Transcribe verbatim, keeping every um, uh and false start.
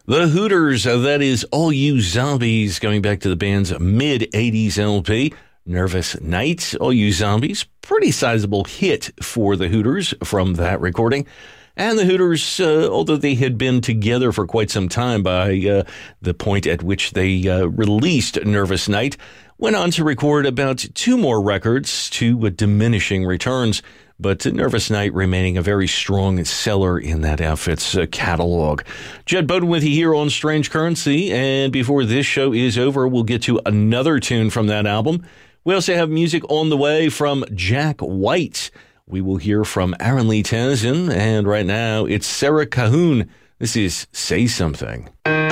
The Hooters, uh, that is All You Zombies, going back to the band's mid-eighties L P, Nervous Night, All You Zombies. Pretty sizable hit for the Hooters from that recording. And the Hooters, uh, although they had been together for quite some time by uh, the point at which they uh, released Nervous Night, went on to record about two more records to uh, diminishing returns, but Nervous Night remaining a very strong seller in that outfit's uh, catalog. Jed Bowden with you here on Strange Currency, and before this show is over, we'll get to another tune from that album. We also have music on the way from Jack White. We will hear from Aaron Lee Townsend, and right now it's Sarah Cahoon. This is Say Something.